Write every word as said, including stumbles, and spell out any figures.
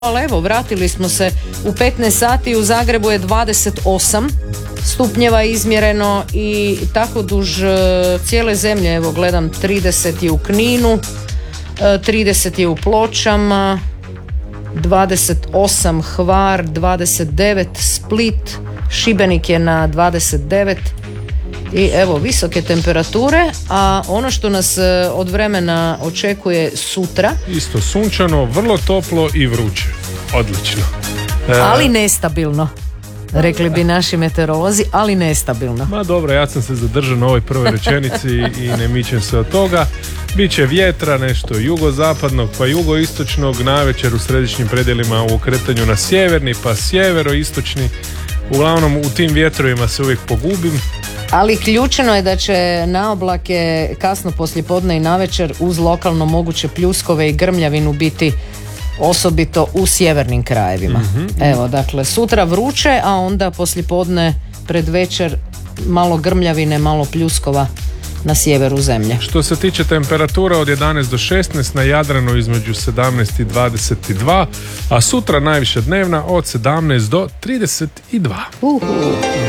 Ali evo, vratili smo se u petnaest sati, u Zagrebu je dvadeset osam stupnjeva izmjereno i tako duž e, cijele zemlje. Evo gledam, trideset je u Kninu, e, trideset je u Pločama, dvadeset osam Hvar, dvadeset devet Split, Šibenik je na dvadeset devet i evo visoke temperature. A ono što nas e, od vremena očekuje sutra, isto sunčano, vrlo toplo i vruće. Odlično. E, ali nestabilno, rekli bi naši meteorolozi, ali nestabilno. Ma dobro, ja sam se zadržao na ovoj prvoj rečenici i ne mičem se od toga. Biće vjetra, nešto jugozapadnog pa jugoistočnog, navečer u središnjim predjelima u okretanju na sjeverni pa sjeveroistočni. Uglavnom u tim vjetrovima se uvijek pogubim. Ali ključno je da će na oblake kasno poslijepodne i navečer uz lokalno moguće pljuskove i grmljavinu biti osobito u sjevernim krajevima. Mm-hmm. Evo, dakle, sutra vruće, a onda poslijepodne pred večer malo grmljavine, malo pljuskova na sjeveru zemlje. Što se tiče temperatura od jedanaest do šesnaest, na Jadranu između sedamnaest i dvadeset dva, a sutra najviše dnevna od sedamnaest do trideset dva. Uhu.